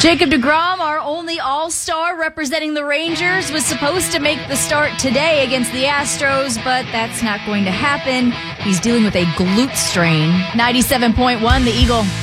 Jacob deGrom, our only all-star representing the Rangers, was supposed to make the start today against the Astros, but that's not going to happen. He's dealing with a glute strain. 97.1, the Eagle.